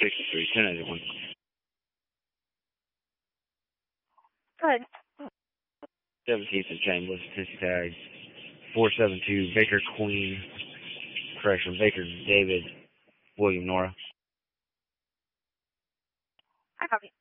63, 1081. Good. 17th and Chambliss, his tag 472, Baker Queen, correction, Baker David, William Nora. I copy.